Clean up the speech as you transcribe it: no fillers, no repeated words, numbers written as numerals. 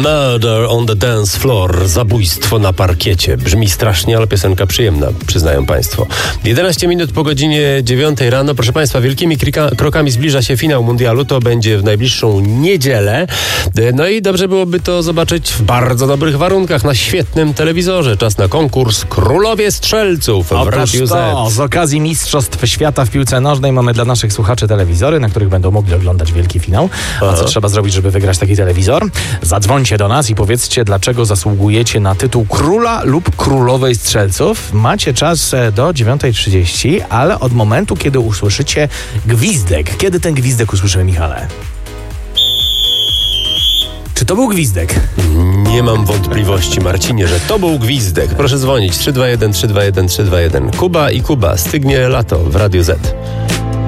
Murder on the dance floor. Zabójstwo na parkiecie. Brzmi strasznie, ale piosenka przyjemna, przyznają Państwo. 11 minut po godzinie 9 rano. Proszę Państwa, wielkimi krokami zbliża się finał mundialu. To będzie w najbliższą niedzielę. No i dobrze byłoby to zobaczyć w bardzo dobrych warunkach, na świetnym telewizorze. Czas na konkurs Królowie Strzelców w Radiu Z. Z okazji Mistrzostw Świata w piłce nożnej mamy dla naszych słuchaczy telewizory, na których będą mogli oglądać wielki finał. A co trzeba zrobić, żeby wygrać taki telewizor? Zadzwońcie do nas i powiedzcie, dlaczego zasługujecie na tytuł króla lub królowej strzelców. Macie czas do 9:30, ale od momentu, kiedy usłyszycie gwizdek. Kiedy ten gwizdek usłyszymy, Michale? Czy to był gwizdek? Nie mam wątpliwości, Marcinie, że to był gwizdek. Proszę dzwonić 321 321 321. Kuba i Kuba, stygnie lato w Radiu Z.